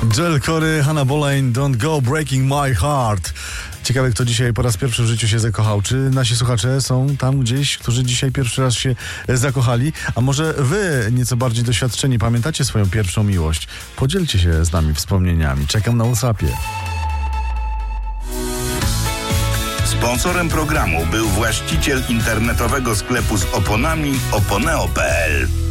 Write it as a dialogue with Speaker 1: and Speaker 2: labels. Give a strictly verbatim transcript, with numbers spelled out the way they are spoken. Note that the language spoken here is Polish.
Speaker 1: Joel Corey, Hannah Boleyn, Don't Go Breaking My Heart. Ciekawe, kto dzisiaj po raz pierwszy w życiu się zakochał. Czy nasi słuchacze są tam gdzieś, którzy dzisiaj pierwszy raz się zakochali? A może wy, nieco bardziej doświadczeni, pamiętacie swoją pierwszą miłość? Podzielcie się z nami wspomnieniami. Czekam na WhatsAppie.
Speaker 2: Sponsorem programu był właściciel internetowego sklepu z oponami oponeo kropka pe el.